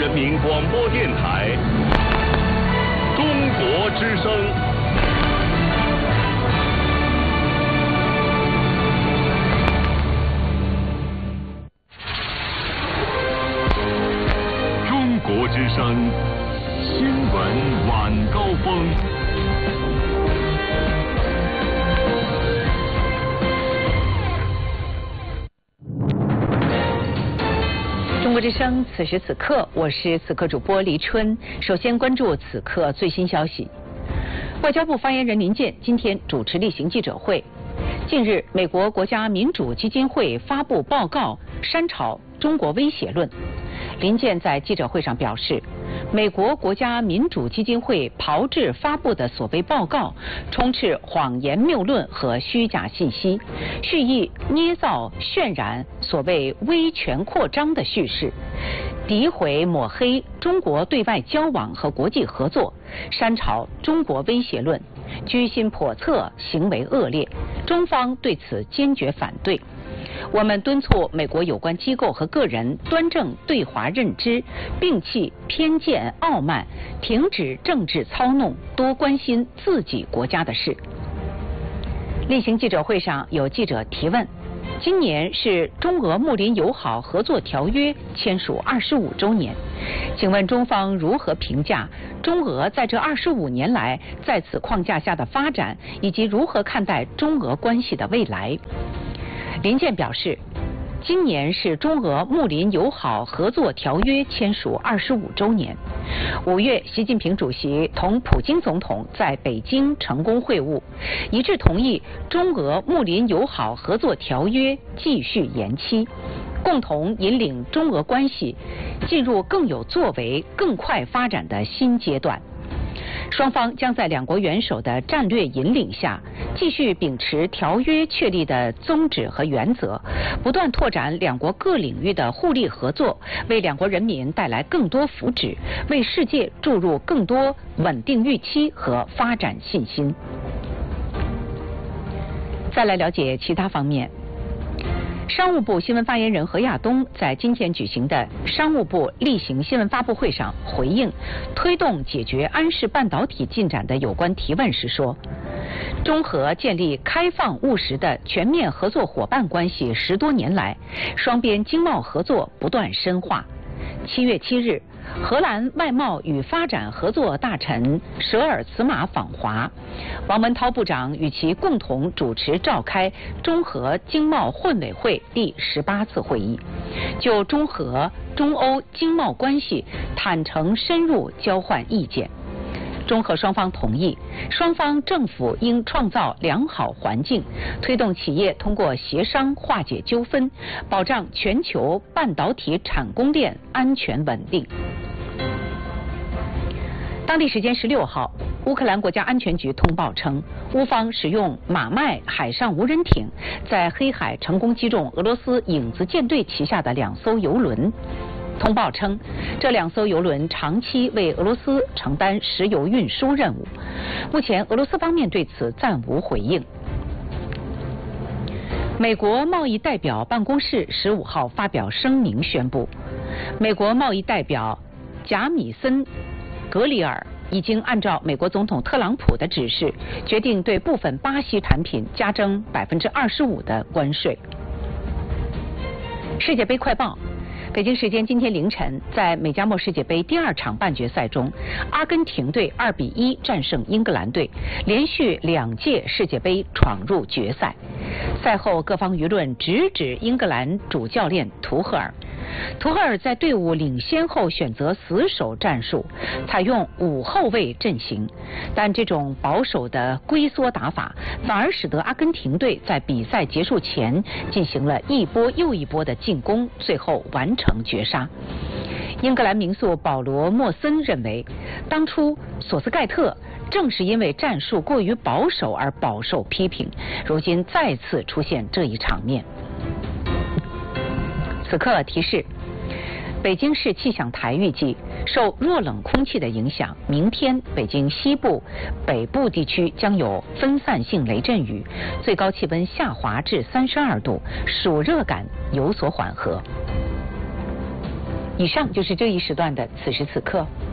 人民广播电台中国之声。中国之声新闻晚高峰。 中国之声，此时此刻，我是此刻主播黎春。首先关注此刻最新消息。外交部发言人林健今天主持例行记者会。近日，美国国家民主基金会发布报告，删炒中国威胁论。林健在记者会上表示，美国国家民主基金会炮制发布的所谓报告，充斥谎言谬论和虚假信息，蓄意捏造渲染所谓威权扩张的叙事，诋毁抹黑中国对外交往和国际合作，删炒中国威胁论，居心叵测，行为恶劣。中方对此坚决反对。我们敦促美国有关机构和个人端正对华认知，摒弃偏见傲慢，停止政治操弄，多关心自己国家的事。例行记者会上有记者提问，今年是中俄睦邻友好合作条约签署25周年，请问中方如何评价中俄在这25年来在此框架下的发展，以及如何看待中俄关系的未来？林健表示，今年是中俄睦邻友好合作条约签署25周年。5月，习近平主席同普京总统在北京成功会晤，一致同意中俄睦邻友好合作条约继续延期，共同引领中俄关系进入更有作为、更快发展的新阶段。双方将在两国元首的战略引领下，继续秉持条约确立的宗旨和原则，不断拓展两国各领域的互利合作，为两国人民带来更多福祉，为世界注入更多稳定预期和发展信心。再来了解其他方面。商务部新闻发言人何亚东在今天举行的商务部例行新闻发布会上回应推动解决安氏半导体进展的有关提问时说，中俄建立开放务实的全面合作伙伴关系10多年来，双边经贸合作不断深化。7月7日，荷兰外贸与发展合作大臣舍尔茨马访华，王文涛部长与其共同主持召开中荷经贸混委会第18次会议，就中荷、中欧经贸关系坦诚深入交换意见。中荷双方同意，双方政府应创造良好环境，推动企业通过协商化解纠纷，保障全球半导体产供链安全稳定。当地时间16号，乌克兰国家安全局通报称，乌方使用马麦海上无人艇在黑海成功击中俄罗斯影子舰队旗下的2艘油轮。通报称，这2艘油轮长期为俄罗斯承担石油运输任务。目前，俄罗斯方面对此暂无回应。美国贸易代表办公室15号发表声明宣布，美国贸易代表贾米森·格里尔已经按照美国总统特朗普的指示，决定对部分巴西产品加征25%的关税。世界杯快报。北京时间今天凌晨，在美加墨世界杯第2场半决赛中，阿根廷队2比1战胜英格兰队，连续2届世界杯闯入决赛。赛后，各方舆论直指英格兰主教练图赫尔。图赫尔在队伍领先后选择死守战术，采用5后卫阵型，但这种保守的龟缩打法反而使得阿根廷队在比赛结束前进行了一波又一波的进攻，最后完成绝杀。英格兰名宿保罗·莫森认为，当初索斯盖特正是因为战术过于保守而饱受批评，如今再次出现这一场面。此刻提示，北京市气象台预计，受弱冷空气的影响，明天北京西部、北部地区将有分散性雷阵雨，最高气温下滑至32度，暑热感有所缓和。 以上就是这一时段的此时此刻。